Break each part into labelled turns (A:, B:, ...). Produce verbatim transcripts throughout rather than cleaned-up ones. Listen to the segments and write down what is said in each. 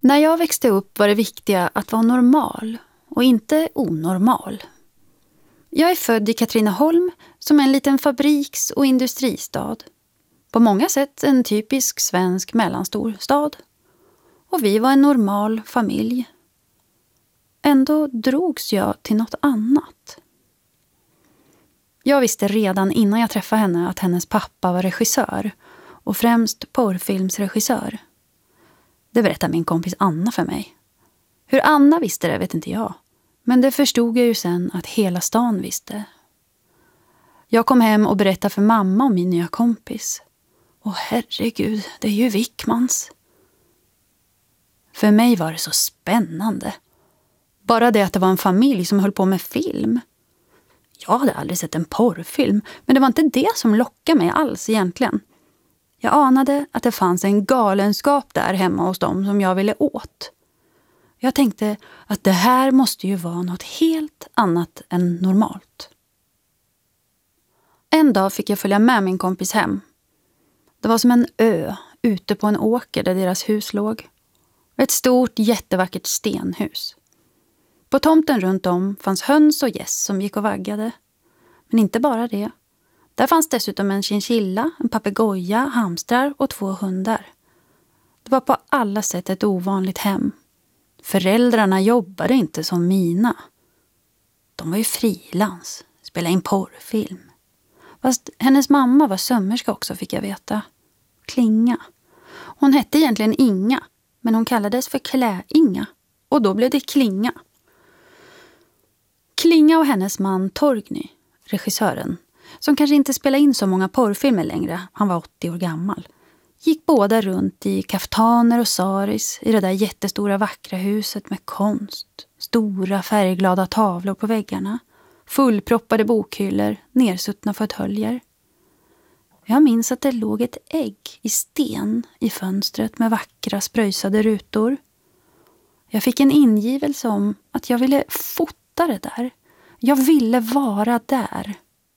A: När jag växte upp var det viktiga att vara normal och inte onormal. Jag är född i Katrineholm som är en liten fabriks- och industristad. På många sätt en typisk svensk mellanstor stad. Och vi var en normal familj. Ändå drogs jag till något annat. Jag visste redan innan jag träffade henne att hennes pappa var regissör och främst porrfilmsregissör. Det berättade min kompis Anna för mig. Hur Anna visste det vet inte jag. Men det förstod jag ju sen att hela stan visste. Jag kom hem och berättade för mamma om min nya kompis. Åh herregud, det är ju Wickmans. För mig var det så spännande. Bara det att det var en familj som höll på med film. Jag hade aldrig sett en porrfilm, men det var inte det som lockade mig alls egentligen. Jag anade att det fanns en galenskap där hemma hos dem som jag ville åt. Jag tänkte att det här måste ju vara något helt annat än normalt. En dag fick jag följa med min kompis hem. Det var som en ö ute på en åker där deras hus låg. Ett stort jättevackert stenhus. På tomten runt om fanns höns och gäss som gick och vaggade. Men inte bara det. Där fanns dessutom en chinchilla, en papegoja, hamstrar och två hundar. Det var på alla sätt ett ovanligt hem. Föräldrarna jobbade inte som mina. De var ju frilans, spelade in porrfilm. Fast hennes mamma var sömmerska också fick jag veta. Klinga. Hon hette egentligen Inga, men hon kallades för Klä-Inga. Och då blev det Klinga. Klinga och hennes man Torgny, regissören, som kanske inte spelar in så många porrfilmer längre, han var åttio år gammal, gick båda runt i kaftaner och saris i det där jättestora vackra huset med konst, stora färgglada tavlor på väggarna, fullproppade bokhyllor, nersuttna fåtöljer. Jag minns att det låg ett ägg i sten i fönstret med vackra spröjsade rutor. Jag fick en ingivelse om att jag ville fota det där. Jag ville vara där.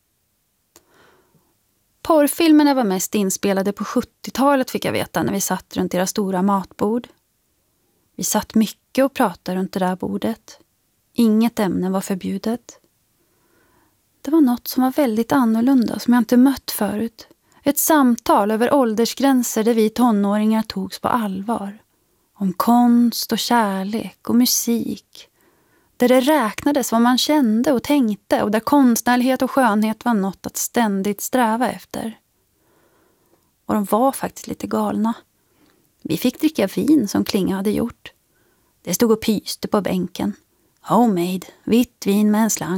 A: Porrfilmerna var mest inspelade på sjuttiotalet fick jag veta när vi satt runt deras stora matbord. Vi satt mycket och pratade runt det där bordet. Inget ämne var förbjudet. Det var något som var väldigt annorlunda som jag inte mött förut. Ett samtal över åldersgränser där vi tonåringar togs på allvar. Om konst och kärlek och musik. Där det räknades vad man kände och tänkte och där konstnärlighet och skönhet var något att ständigt sträva efter. Och de var faktiskt lite galna. Vi fick dricka vin som Klinga hade gjort. Det stod och pyste på bänken. Homemade, vitt vin med en slang.